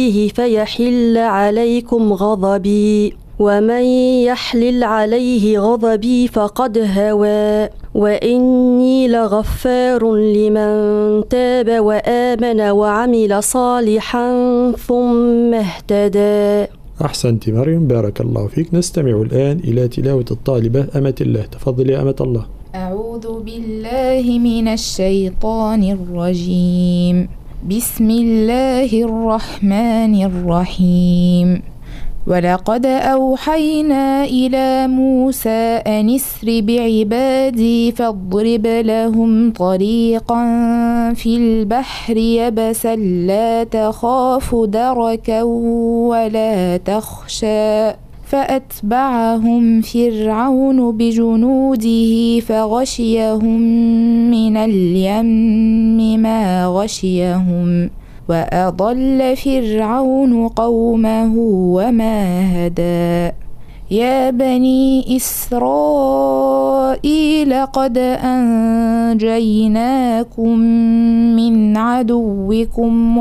فيحل عليكم غضبي ومن يحلل عليه غضبي فقد هوى وإني لغفار لمن تاب وآمن وعمل صالحا ثم اهتدى. أحسنت مريم، بارك الله فيك. نستمع الآن إلى تلاوة الطالبة أمة الله. تفضلي يا أمة الله. أعوذ بالله من الشيطان الرجيم. بسم الله الرحمن الرحيم. ولقد أوحينا إلى موسى أن اسر بعبادي فاضرب لهم طريقا في البحر يبسا لا تخاف دركا ولا تخشى فأتبعهم فرعون بجنوده فغشيهم من اليم ما غشيهم وأضل فرعون قومه وما هدى. يا بني إسرائيل قد أنجيناكم من عدوكم